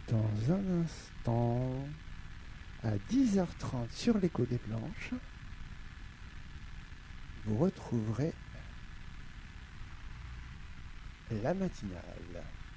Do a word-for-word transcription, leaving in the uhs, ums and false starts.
Dans un instant, à dix heures trente sur l'écho des planches, vous retrouverez la matinale.